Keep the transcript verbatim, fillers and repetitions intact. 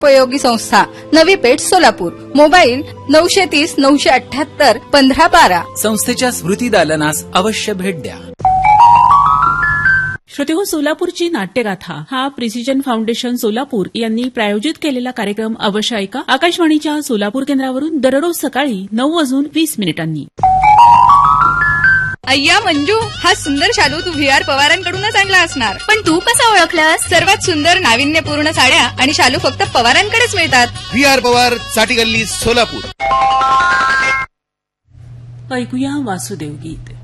उपयोगी संस्था नवी पेठ सोलापूर. मोबाईल नऊशे तीस नऊशे अठ्याहत्तर पंधरा बारा. संस्थेच्या स्मृती दालनास अवश्य भेट द्या. श्रोतेहो, सोलापूरची नाट्यगाथा हा प्रिसिजन फाउंडेशन सोलापूर यांनी प्रायोजित केलेला कार्यक्रम अवश्य ऐका. आकाशवाणीच्या सोलापूर केंद्रावरून दररोज सकाळी नऊ वाजून वीस मिनिटांनी. अय्या मंजू, हा सुंदर शालू तू व्ही आर पवारांकडूनच आणला असणार. पण तू कसा ओळखलास? सर्वात सुंदर नाविन्यपूर्ण साड्या आणि शालू फक्त पवारांकडेच मिळतात. व्ही आर पवार, साठी गल्ली, सोलापूर. ऐकूया वासुदेव गीत.